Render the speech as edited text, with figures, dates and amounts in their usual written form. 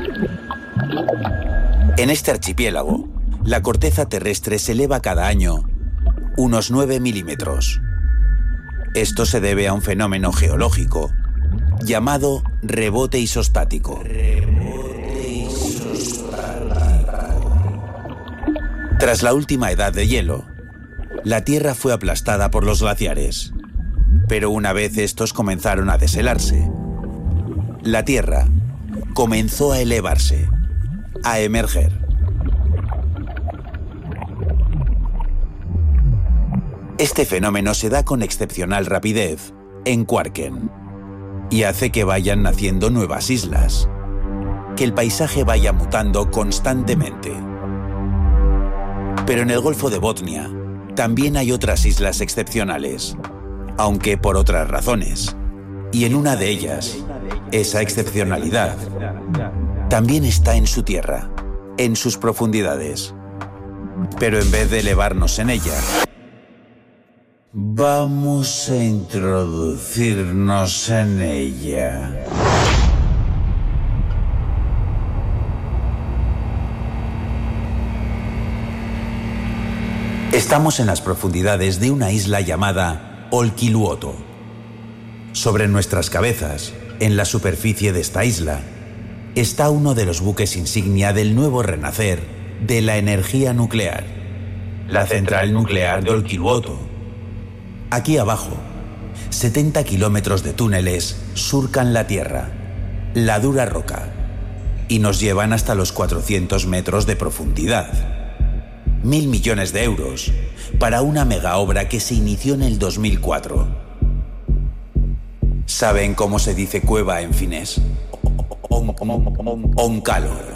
En este archipiélago, la corteza terrestre se eleva cada año unos 9 milímetros. Esto se debe a un fenómeno geológico llamado rebote isostático. Tras la última edad de hielo, la Tierra fue aplastada por los glaciares. Pero una vez estos comenzaron a deshelarse, la Tierra comenzó a elevarse, a emerger. Este fenómeno se da con excepcional rapidez en Kvarken y hace que vayan naciendo nuevas islas, que el paisaje vaya mutando constantemente. Pero en el Golfo de Botnia también hay otras islas excepcionales, aunque por otras razones. Y en una de ellas, esa excepcionalidad también está en su tierra, en sus profundidades. Pero en vez de elevarnos en ella, vamos a introducirnos en ella. Estamos en las profundidades de una isla llamada Olkiluoto. Sobre nuestras cabezas, en la superficie de esta isla, está uno de los buques insignia del nuevo renacer de la energía nuclear, la central nuclear de Olkiluoto. Aquí abajo, 70 kilómetros de túneles surcan la Tierra, la dura roca, y nos llevan hasta los 400 metros de profundidad. 1.000 millones de euros para una mega obra que se inició en el 2004. ¿Saben cómo se dice cueva en finés? Onkalo.